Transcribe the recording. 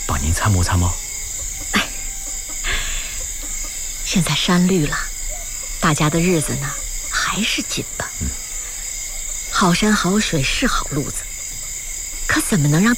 帮您参谋参谋。 现在山绿了，大家的日子呢还是紧吧。好山好水是好路子，可怎么能让